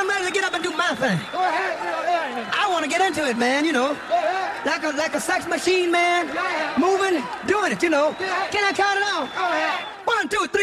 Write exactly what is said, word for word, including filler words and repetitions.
I'm ready to get up and do my thing. Go ahead. Yeah, yeah. I want to get into it, man, you know. Go ahead. Like a like a sex machine, man. Yeah. Moving, doing it, you know. Yeah. Can I count it out? Go ahead. One, two, three.